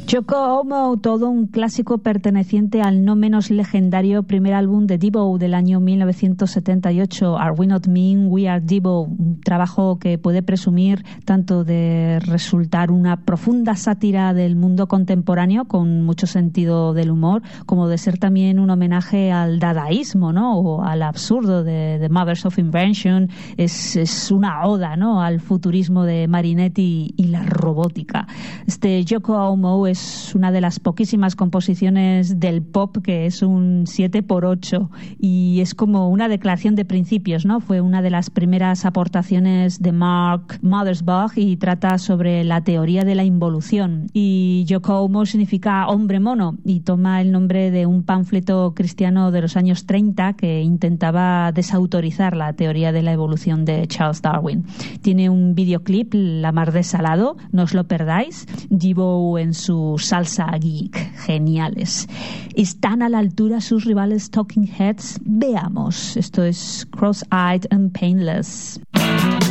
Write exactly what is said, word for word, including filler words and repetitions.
Yoko Ono, todo un clásico perteneciente al no menos legendario primer álbum de Devo del año mil novecientos setenta y ocho, Are We Not Mean, We Are Devo, un trabajo que puede presumir tanto de resultar una profunda sátira del mundo contemporáneo con mucho sentido del humor, como de ser también un homenaje al dadaísmo, ¿no? O al absurdo de The Mothers of Invention. Es, es una oda, ¿no? Al futurismo de Marinetti y la robótica. Este Yoko Ono es Es una de las poquísimas composiciones del pop que es un siete por ocho y es como una declaración de principios, ¿no? Fue una de las primeras aportaciones de Mark Mothersbaugh y trata sobre la teoría de la involución. Y Yoko Ono significa hombre mono y toma el nombre de un panfleto cristiano de los años treinta que intentaba desautorizar la teoría de la evolución de Charles Darwin. Tiene un videoclip la mar de salado, no os lo perdáis. Devo en su salsa geek, geniales. ¿Están a la altura sus rivales Talking Heads? Veamos. Esto es Cross-Eyed and Painless.